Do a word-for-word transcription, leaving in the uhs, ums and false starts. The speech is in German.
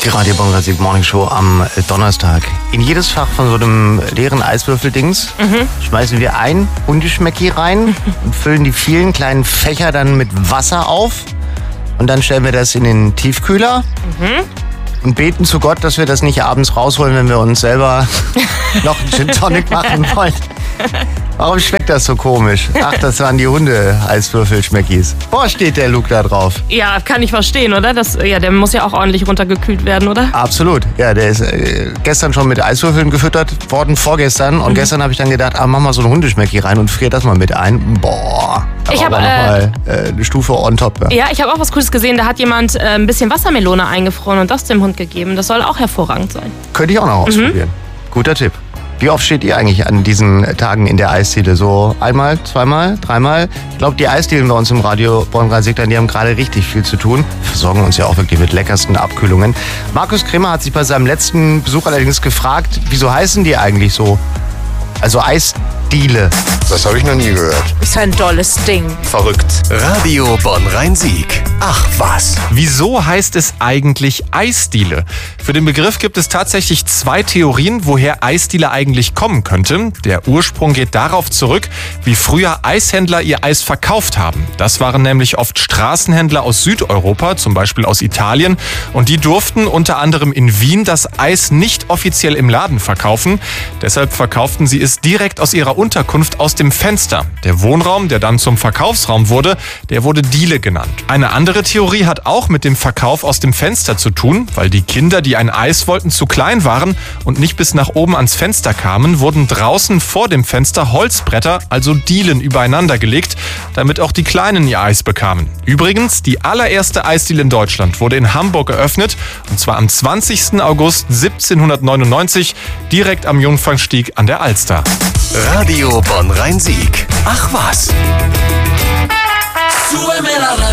Die Radio Bonn-Musik Morning Show am Donnerstag. In jedes Fach von so einem leeren Eiswürfeldings mhm. schmeißen wir ein Hundeschmecki rein und füllen die vielen kleinen Fächer dann mit Wasser auf. Und dann stellen wir das in den Tiefkühler mhm. und beten zu Gott, dass wir das nicht abends rausholen, wenn wir uns selber noch einen Gin Tonic machen wollen. Warum schmeckt das so komisch? Ach, das waren die Hunde-Eiswürfel-Schmeckis. Boah, steht der Luke da drauf. Ja, kann ich verstehen, oder? Das, ja, der muss ja auch ordentlich runtergekühlt werden, oder? Absolut. Ja, der ist äh, gestern schon mit Eiswürfeln gefüttert worden, vorgestern. Und mhm. gestern habe ich dann gedacht, ah, mach mal so ein Hundeschmecki rein und frier das mal mit ein. Boah, da ich war hab, aber nochmal äh, äh, eine Stufe on top. Ja, ja ich habe auch was Cooles gesehen. Da hat jemand äh, ein bisschen Wassermelone eingefroren und das dem Hund gegeben. Das soll auch hervorragend sein. Könnte ich auch noch ausprobieren. Mhm. Guter Tipp. Wie oft steht ihr eigentlich an diesen Tagen in der Eisdiele? So einmal, zweimal, dreimal? Ich glaube, die Eisdielen bei uns im Radio Bonn-Rhein-Sieg-Land, die haben gerade richtig viel zu tun. Versorgen uns ja auch wirklich mit leckersten Abkühlungen. Markus Kremer hat sich bei seinem letzten Besuch allerdings gefragt, wieso heißen die eigentlich so? Also Eisdiele. Das habe ich noch nie gehört. Ist ein tolles Ding. Verrückt. Radio Bonn-Rhein-Sieg. Ach was. Wieso heißt es eigentlich Eisdiele? Für den Begriff gibt es tatsächlich zwei Theorien, woher Eisdiele eigentlich kommen könnte. Der Ursprung geht darauf zurück, wie früher Eishändler ihr Eis verkauft haben. Das waren nämlich oft Straßenhändler aus Südeuropa, zum Beispiel aus Italien. Und die durften unter anderem in Wien das Eis nicht offiziell im Laden verkaufen. Deshalb verkauften sie es direkt aus ihrer Unterkunft aus dem Fenster. Der Wohnraum, der dann zum Verkaufsraum wurde, der wurde Diele genannt. Eine andere Theorie hat auch mit dem Verkauf aus dem Fenster zu tun, weil die Kinder, die ein Eis wollten, zu klein waren und nicht bis nach oben ans Fenster kamen, wurden draußen vor dem Fenster Holzbretter, also Dielen, übereinander gelegt, damit auch die Kleinen ihr Eis bekamen. Übrigens, die allererste Eisdiele in Deutschland wurde in Hamburg eröffnet, und zwar am zwanzigsten August siebzehnhundertneunundneunzig, direkt am Jungfernstieg an der Alster. Radio Bonn-Rhein-Sieg. Ach was. Súbeme la